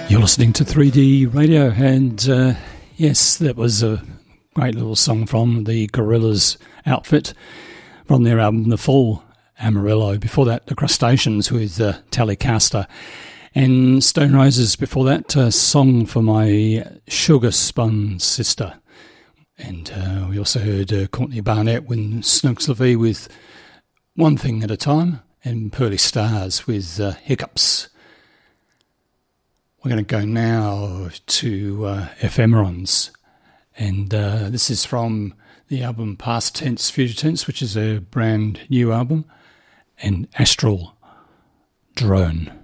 You're listening to 3D Radio, and yes, that was a great little song from the Gorillaz outfit from their album The Fall, Amarillo. Before that, the Crustaceans with Telecaster, and Stone Roses before that, a song for my Sugar Spun Sister. And we also heard Courtney Barnett with Snooks LaVie with One Thing at a Time, and Pearly Stars with Hiccups. We're going to go now to Ephemerons, and this is from the album Past Tense, Future Tense, which is a brand new album, and Astral Drone.